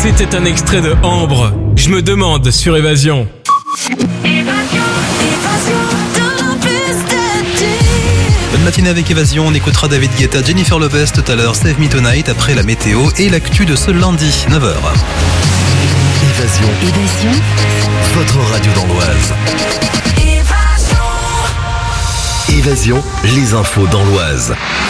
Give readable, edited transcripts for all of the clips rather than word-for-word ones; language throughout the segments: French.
C'était un extrait de Ambre. Je me demande sur Évasion. Bonne matinée avec Évasion, on écoutera David Guetta, Jennifer Lopez tout à l'heure, Save Me Tonight après la météo et l'actu de ce lundi, 9h. Évasion, votre radio dans l'Oise. Évasion, les infos dans l'Oise.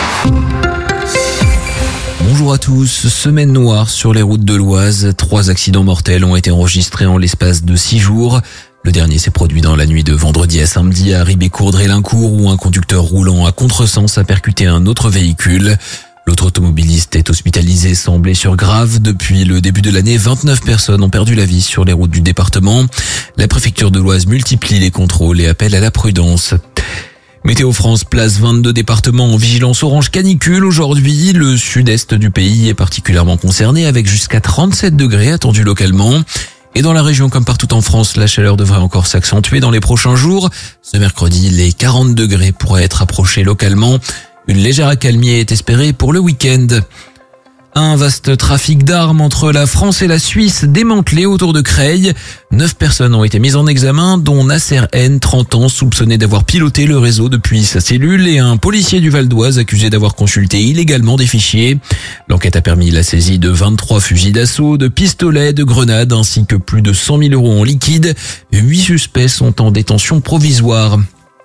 Bonjour à tous. Semaine noire sur les routes de l'Oise. 3 accidents mortels ont été enregistrés en l'espace de 6 jours. Le dernier s'est produit dans la nuit de vendredi à samedi à Ribécourt-Drélincourt où un conducteur roulant à contresens a percuté un autre véhicule. L'autre automobiliste est hospitalisé sans blessure grave. Depuis le début de l'année, 29 personnes ont perdu la vie sur les routes du département. La préfecture de l'Oise multiplie les contrôles et appelle à la prudence. Météo France place 22 départements en vigilance orange canicule. Aujourd'hui, le sud-est du pays est particulièrement concerné avec jusqu'à 37 degrés attendus localement. Et dans la région comme partout en France, la chaleur devrait encore s'accentuer dans les prochains jours. Ce mercredi, les 40 degrés pourraient être approchés localement. Une légère accalmie est espérée pour le week-end. Un vaste trafic d'armes entre la France et la Suisse démantelé autour de Creil. 9 personnes ont été mises en examen, dont Nasser N, 30 ans, soupçonné d'avoir piloté le réseau depuis sa cellule, et un policier du Val d'Oise accusé d'avoir consulté illégalement des fichiers. L'enquête a permis la saisie de 23 fusils d'assaut, de pistolets, de grenades, ainsi que plus de 100 000 € en liquide. 8 suspects sont en détention provisoire.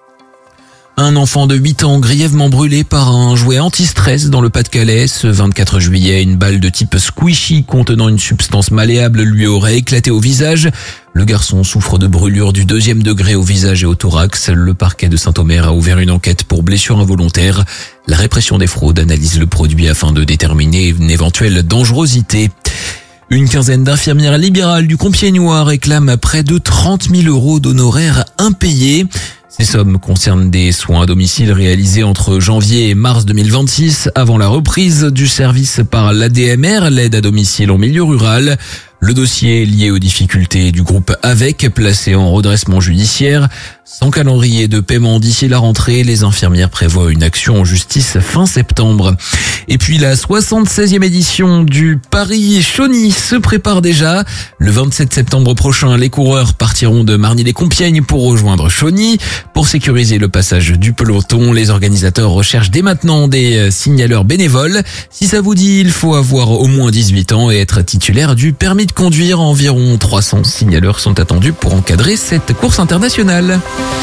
Un enfant de 8 ans grièvement brûlé par un jouet anti-stress dans le Pas-de-Calais. Ce 24 juillet, une balle de type squishy contenant une substance malléable lui aurait éclaté au visage. Le garçon souffre de brûlures du 2e degré au visage et au thorax. Le parquet de Saint-Omer a ouvert une enquête pour blessure involontaire. La répression des fraudes analyse le produit afin de déterminer une éventuelle dangerosité. Une quinzaine d'infirmières libérales du Compiègnois réclament près de 30 000 € d'honoraires impayés. Ces sommes concernent des soins à domicile réalisés entre janvier et mars 2026, avant la reprise du service par l'ADMR, l'aide à domicile en milieu rural. Le dossier est lié aux difficultés du groupe AVEC, placé en redressement judiciaire. Sans calendrier de paiement d'ici la rentrée, les infirmières prévoient une action en justice fin septembre. Et puis la 76e édition du Paris-Chauny se prépare déjà. Le 27 septembre prochain, les coureurs partiront de Marny-les-Compiègnes pour rejoindre Chauny. Pour sécuriser le passage du peloton, les organisateurs recherchent dès maintenant des signaleurs bénévoles. Si ça vous dit, il faut avoir au moins 18 ans et être titulaire du permis de conduire. Environ 300 signaleurs sont attendus pour encadrer cette course internationale.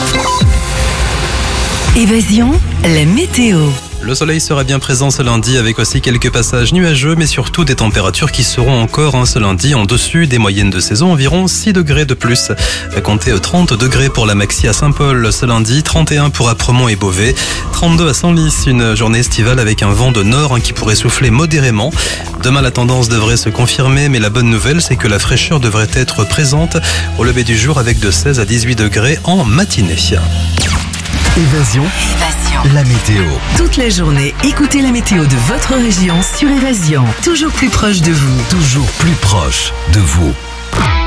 Évasion, la météo. Le soleil sera bien présent ce lundi avec aussi quelques passages nuageux, mais surtout des températures qui seront encore ce lundi en dessus des moyennes de saison, environ 6 degrés de plus. Comptez 30 degrés pour la Maxi à Saint-Paul ce lundi, 31 pour Apremont et Beauvais, 32 à Senlis, une journée estivale avec un vent de nord qui pourrait souffler modérément. Demain, la tendance devrait se confirmer, mais la bonne nouvelle, c'est que la fraîcheur devrait être présente au lever du jour avec de 16 à 18 degrés en matinée. Évasion, la météo. Toute la journée, écoutez la météo de votre région sur Évasion. Toujours plus proche de vous. Toujours plus proche de vous.